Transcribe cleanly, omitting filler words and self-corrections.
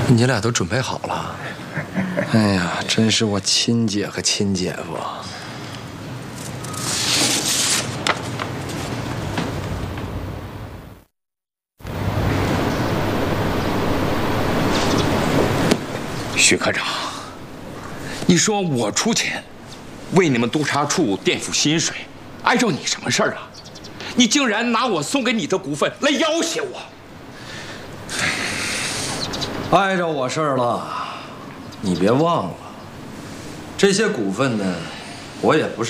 你俩都准备好了？哎呀，真是我亲姐和亲姐夫。 徐科长，你说我出钱为你们督察处垫付薪水，碍着你什么事儿啊？你竟然拿我送给你的股份来要挟我！ 碍着我事儿了，你别忘了，这些股份呢，我也不是。